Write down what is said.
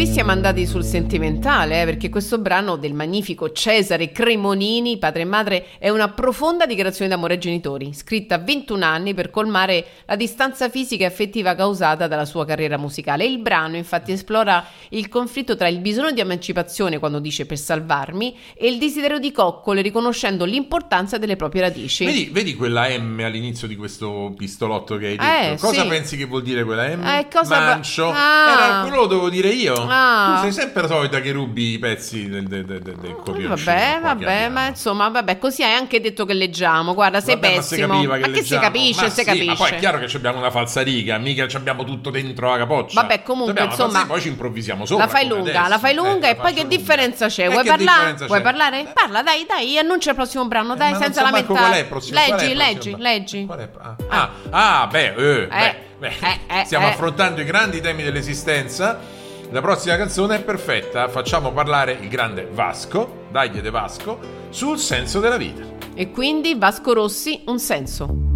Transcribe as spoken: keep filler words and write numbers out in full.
siamo andati sul sentimentale, eh, perché questo brano del magnifico Cesare Cremonini, padre e madre, è una profonda dichiarazione d'amore ai genitori, scritta a ventuno anni per colmare la distanza fisica e affettiva causata dalla sua carriera musicale. Il brano infatti esplora il conflitto tra il bisogno di emancipazione, quando dice per salvarmi, e il desiderio di coccole, riconoscendo l'importanza delle proprie radici. Vedi, vedi quella M all'inizio di questo pistolotto che hai detto? Eh, cosa sì. pensi che vuol dire quella M? Eh, cosa Mancio. ah. Era quello lo devo dire io. Ah. Tu sei sempre la solita che rubi i pezzi del, del, del, del corrioncino. Vabbè, vabbè, ma insomma, vabbè, così hai anche detto che leggiamo. Guarda, sei vabbè, pessimo. Ma, si capiva che ma che leggiamo. si capisce, ma si sì, capisce. Ma poi è chiaro che abbiamo una falsariga, mica abbiamo tutto dentro la capoccia. Vabbè, comunque, Dobbiamo insomma, poi ci improvvisiamo sopra. La fai lunga, adesso. la fai lunga eh, e poi che lunga. differenza c'è? Eh, Vuoi che parlare? differenza Vuoi c'è? parlare? Eh. Parla, dai, dai, annuncia il prossimo brano, dai, Eh, ma senza non so manco lamentare. qual è il prossimo- qual è Leggi, il leggi, prossimo- leggi. Qual è? Ah, ah, ah, beh, eh, beh, beh. eh, eh, stiamo eh. affrontando i grandi temi dell'esistenza. La prossima canzone è perfetta. Facciamo parlare il grande Vasco, dai de Vasco, sul senso della vita. E quindi Vasco Rossi, un senso.